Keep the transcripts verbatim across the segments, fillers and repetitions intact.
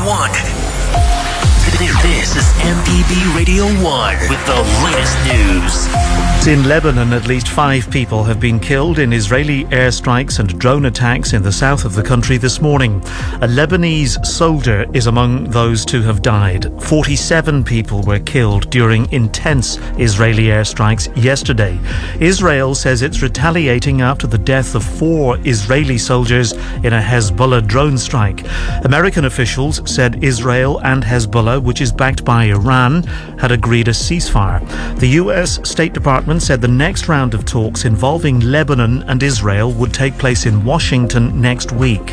One. This is M P B Radio One with the latest news. In Lebanon, at least five people have been killed in Israeli airstrikes and drone attacks in the south of the country this morning. A Lebanese soldier is among those to have died. forty-seven people were killed during intense Israeli airstrikes yesterday. Israel says it's retaliating after the death of four Israeli soldiers in a Hezbollah drone strike. American officials said Israel and Hezbollah, which is backed by Iran, had agreed a ceasefire. The U S State Department said the next round of talks involving Lebanon and Israel would take place in Washington next week.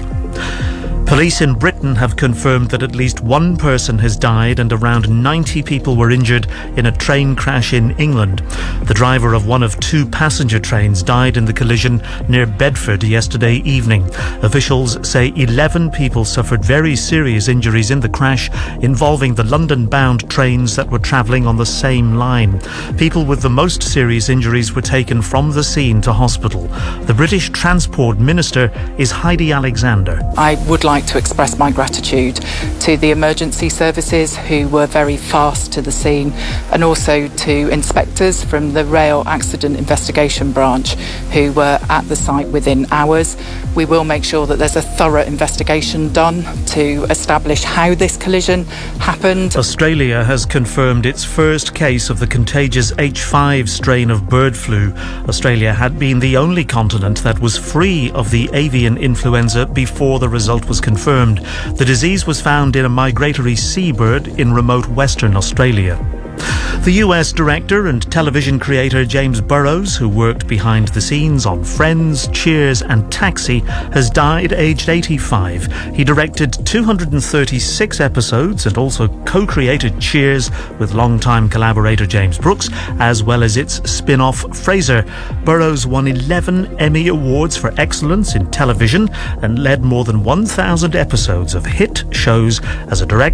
Police in Britain have confirmed that at least one person has died and around ninety people were injured in a train crash in England. The driver of one of two passenger trains died in the collision near Bedford yesterday evening. Officials say eleven people suffered very serious injuries in the crash involving the London-bound trains that were travelling on the same line. People with the most serious injuries were taken from the scene to hospital. The British Transport Minister is Heidi Alexander. I would like to express my gratitude to the emergency services who were very fast to the scene, and also to inspectors from the Rail Accident Investigation Branch who were at the site within hours. We will make sure that there's a thorough investigation done to establish how this collision happened. Australia has confirmed its first case of the contagious H five strain of bird flu. Australia had been the only continent that was free of the avian influenza before the result was confirmed. The disease was found in a migratory seabird in remote Western Australia. The U S director and television creator James Burrows, who worked behind the scenes on Friends, Cheers and Taxi, has died aged eighty-five. He directed two hundred thirty-six episodes and also co-created Cheers with longtime collaborator James Brooks, as well as its spin-off Frasier. Burrows won eleven Emmy Awards for excellence in television and led more than one thousand episodes of hit shows as a director.